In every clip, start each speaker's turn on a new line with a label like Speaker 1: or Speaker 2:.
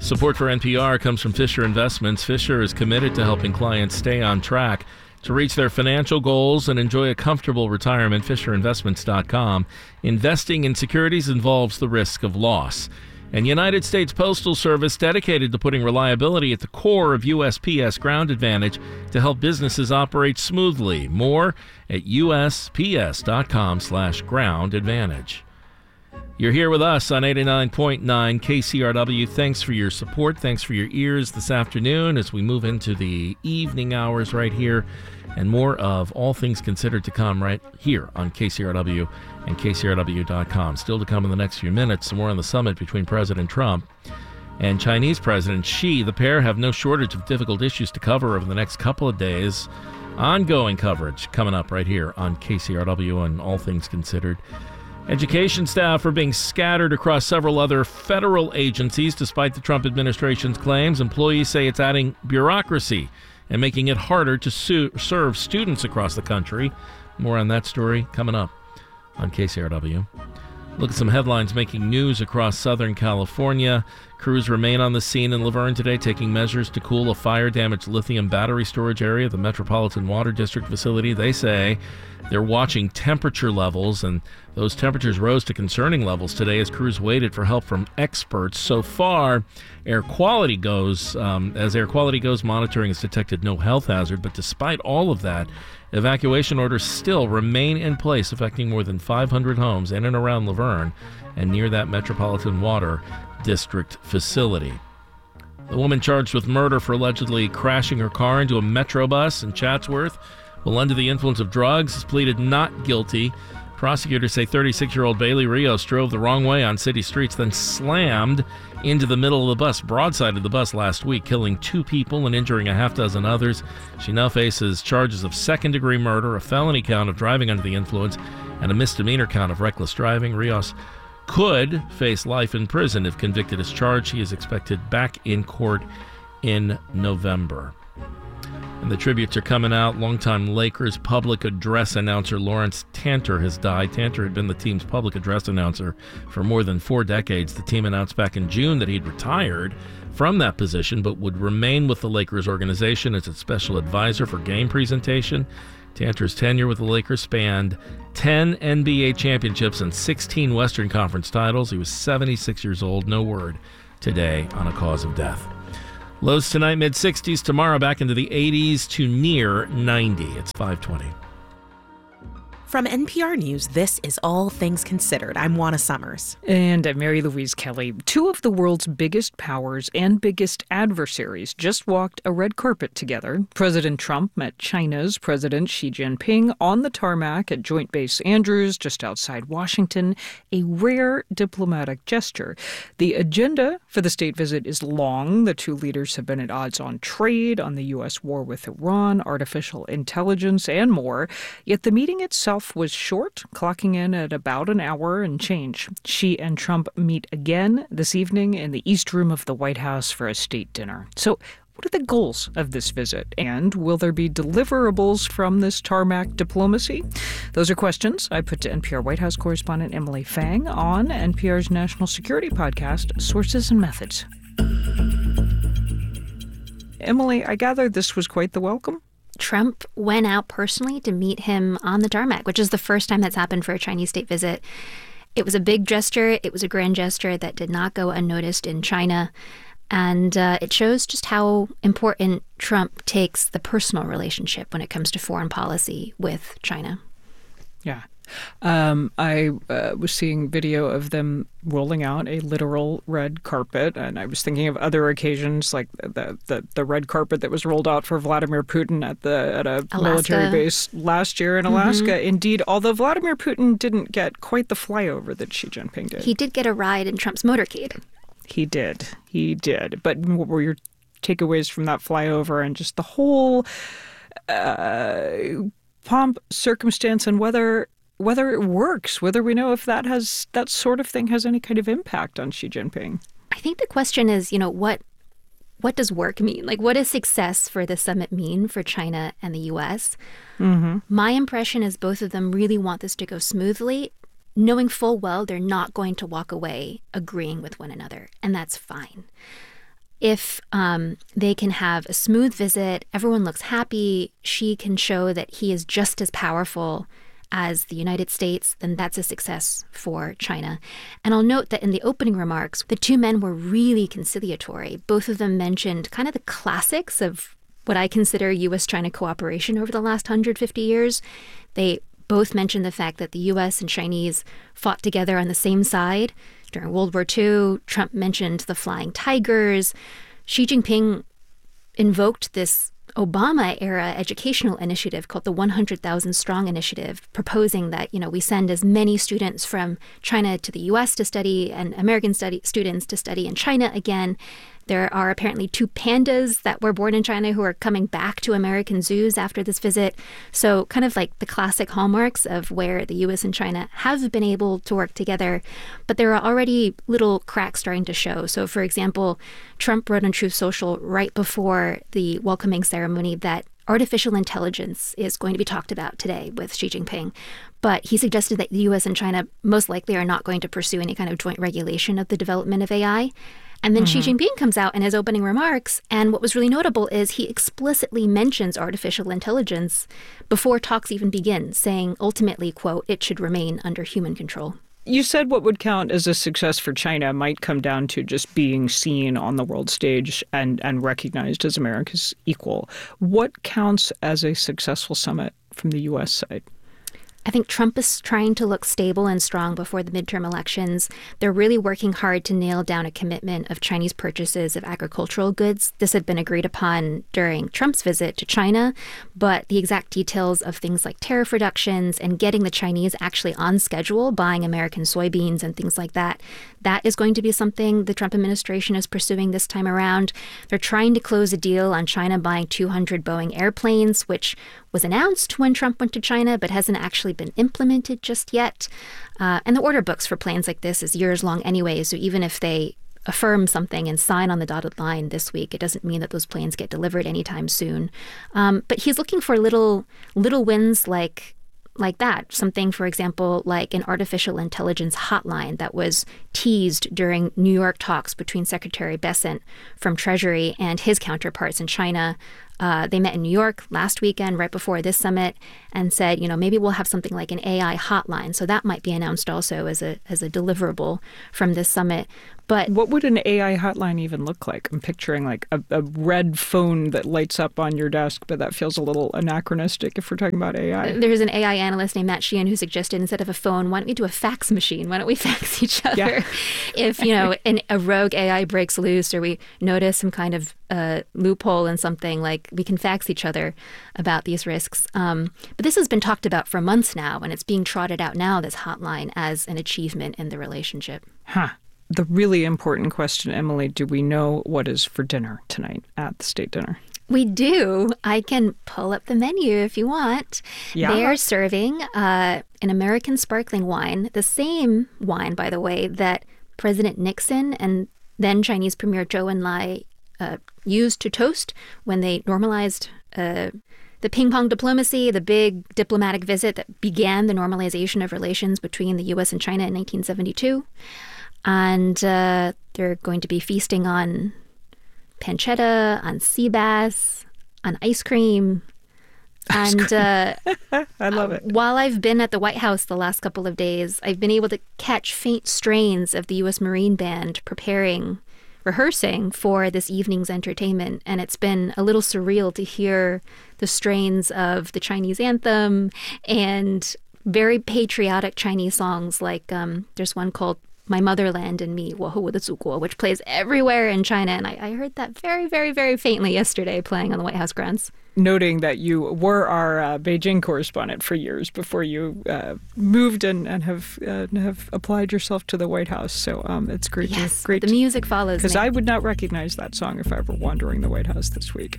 Speaker 1: Support for NPR comes from Fisher Investments. Fisher is committed to helping clients stay on track to reach their financial goals and enjoy a comfortable retirement. FisherInvestments.com. Investing in securities involves the risk of loss. And United States Postal Service dedicated to putting reliability at the core of USPS Ground Advantage to help businesses operate smoothly. More at USPS.com/Ground Advantage. You're here with us on 89.9 KCRW. Thanks for your support. Thanks for your ears this afternoon as we move into the evening hours right here. And more of All Things Considered to come right here on KCRW and KCRW.com. Still to come in the next few minutes, some more on the summit between President Trump and Chinese President Xi. The pair have no shortage of difficult issues to cover over the next couple of days. Ongoing coverage coming up right here on KCRW and All Things Considered. Education staff are being scattered across several other federal agencies despite the Trump administration's claims. Employees say it's adding bureaucracy and making it harder to serve students across the country. More on that story coming up on KCRW. Look at some headlines making news across Southern California. Crews remain on the scene in Laverne today, taking measures to cool a fire-damaged lithium battery storage area at the Metropolitan Water District facility. They say they're watching temperature levels, and those temperatures rose to concerning levels today as crews waited for help from experts. So far, air quality goes, monitoring has detected no health hazard. But despite all of that, evacuation orders still remain in place, affecting more than 500 homes in and around Laverne and near that Metropolitan Water District facility. The woman charged with murder for allegedly crashing her car into a Metro bus in Chatsworth, while under the influence of drugs, has pleaded not guilty. Prosecutors say 36-year-old Bailey Rios drove the wrong way on city streets, then slammed into the middle of the bus, broadsided the bus last week, killing 2 people and injuring a half dozen others. She now faces charges of second-degree murder, a felony count of driving under the influence, and a misdemeanor count of reckless driving. Rios could face life in prison if convicted as charged. He is expected back in court in November. And the tributes are coming out. Longtime Lakers public address announcer Lawrence Tanter has died. Tanter had been the team's public address announcer for more than 4 decades. The team announced back in June that he'd retired from that position, but would remain with the Lakers organization as its special advisor for game presentation. Tanter's tenure with the Lakers spanned 10 NBA championships and 16 Western Conference titles. He was 76 years old. No word today on a cause of death. Lows tonight, mid-60s. Tomorrow, back into the 80s to near 90. It's 5:20.
Speaker 2: From NPR News, this is All Things Considered. I'm Juana Summers.
Speaker 3: And I'm Mary Louise Kelly. 2 of the world's biggest powers and biggest adversaries just walked a red carpet together. President Trump met China's President Xi Jinping on the tarmac at Joint Base Andrews, just outside Washington, a rare diplomatic gesture. The agenda for the state visit is long. The 2 leaders have been at odds on trade, on the U.S. war with Iran, artificial intelligence, and more. Yet the meeting itself was short, clocking in at about an hour and change. Xi and Trump meet again this evening in the East Room of the White House for a state dinner. So what are the goals of this visit? And will there be deliverables from this tarmac diplomacy? Those are questions I put to NPR White House correspondent Emily Fang on NPR's national security podcast, Sources and Methods. Emily, I gather this was quite the welcome?
Speaker 4: Trump went out personally to meet him on the tarmac, which is the first time that's happened for a Chinese state visit. It was a big gesture. It was a grand gesture that did not go unnoticed in China. And it shows just how important Trump takes the personal relationship when it comes to foreign policy with China.
Speaker 3: Yeah. I was seeing video of them rolling out a literal red carpet, and I was thinking of other occasions like the red carpet that was rolled out for Vladimir Putin at a military base last year in Alaska. Mm-hmm. Indeed, although Vladimir Putin didn't get quite the flyover that Xi Jinping did.
Speaker 4: He did get a ride in Trump's motorcade.
Speaker 3: He did. But what were your takeaways from that flyover and just the whole pomp, circumstance, and whether it works, whether we know if that sort of thing has any kind of impact on Xi Jinping?
Speaker 4: I think the question is, what does work mean? Like, what does success for the summit mean for China and the U.S.? Mm-hmm. My impression is both of them really want this to go smoothly, knowing full well they're not going to walk away agreeing with one another, and that's fine. if they can have a smooth visit, everyone looks happy, Xi can show that he is just as powerful as the United States, then that's a success for China. And I'll note that in the opening remarks, the two men were really conciliatory. Both of them mentioned kind of the classics of what I consider U.S.-China cooperation over the last 150 years. They both mentioned the fact that the U.S. and Chinese fought together on the same side during World War II. Trump mentioned the Flying Tigers. Xi Jinping invoked this Obama-era educational initiative called the 100,000 Strong Initiative, proposing that, we send as many students from China to the U.S. to study and American students to study in China again. There are apparently 2 pandas that were born in China who are coming back to American zoos after this visit. So kind of like the classic hallmarks of where the U.S. and China have been able to work together. But there are already little cracks starting to show. So, for example, Trump wrote on Truth Social right before the welcoming ceremony that artificial intelligence is going to be talked about today with Xi Jinping. But he suggested that the U.S. and China most likely are not going to pursue any kind of joint regulation of the development of AI. And then Xi Jinping comes out in his opening remarks, and what was really notable is he explicitly mentions artificial intelligence before talks even begin, saying ultimately, quote, it should remain under human control.
Speaker 3: You said what would count as a success for China might come down to just being seen on the world stage and recognized as America's equal. What counts as a successful summit from the U.S. side?
Speaker 4: I think Trump is trying to look stable and strong before the midterm elections. They're really working hard to nail down a commitment of Chinese purchases of agricultural goods. This had been agreed upon during Trump's visit to China, but the exact details of things like tariff reductions and getting the Chinese actually on schedule, buying American soybeans and things like that, that is going to be something the Trump administration is pursuing this time around. They're trying to close a deal on China buying 200 Boeing airplanes, which was announced when Trump went to China, but hasn't actually been implemented just yet. And the order books for plans like this is years long anyway, so even if they affirm something and sign on the dotted line this week, it doesn't mean that those planes get delivered anytime soon. But he's looking for little wins like that. Something, for example, like an artificial intelligence hotline that was teased during New York talks between Secretary Bessent from Treasury and his counterparts in China. They met in New York last weekend, right before this summit, and said, maybe we'll have something like an AI hotline. So that might be announced also as a deliverable from this summit. But
Speaker 3: what would an AI hotline even look like? I'm picturing like a red phone that lights up on your desk, but that feels a little anachronistic if we're talking about AI.
Speaker 4: There's an AI analyst named Matt Sheehan who suggested instead of a phone, why don't we do a fax machine? Why don't we fax each other? Yeah. If, a rogue AI breaks loose or we notice some kind of loophole in something, like we can fax each other about these risks. But this has been talked about for months now, and it's being trotted out now, this hotline, as an achievement in the relationship.
Speaker 3: The really important question, Emily, do we know what is for dinner tonight at the state dinner?
Speaker 4: We do. I can pull up the menu if you want.
Speaker 3: Yeah.
Speaker 4: They are serving an American sparkling wine, the same wine, by the way, that President Nixon and then Chinese Premier Zhou Enlai used to toast when they normalized the ping-pong diplomacy, the big diplomatic visit that began the normalization of relations between the U.S. and China in 1972. And they're going to be feasting on pancetta, on sea bass, on ice cream. And
Speaker 3: I love it.
Speaker 4: While I've been at the White House the last couple of days, I've been able to catch faint strains of the U.S. Marine Band rehearsing for this evening's entertainment. And it's been a little surreal to hear the strains of the Chinese anthem and very patriotic Chinese songs. Like there's one called My Motherland and Me, 我和我的祖国, which plays everywhere in China. And I heard that very, very, very faintly yesterday playing on the White House grounds.
Speaker 3: Noting that you were our Beijing correspondent for years before you moved and have applied yourself to the White House. So it's great.
Speaker 4: Yes,
Speaker 3: great.
Speaker 4: The music follows me.
Speaker 3: Because I would not recognize that song if I were wandering the White House this week.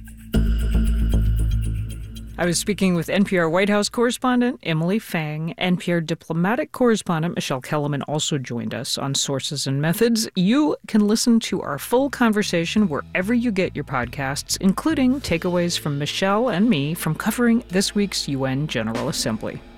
Speaker 3: I was speaking with NPR White House correspondent Emily Feng. NPR diplomatic correspondent Michelle Kellerman also joined us on Sources and Methods. You can listen to our full conversation wherever you get your podcasts, including takeaways from Michelle and me from covering this week's UN General Assembly.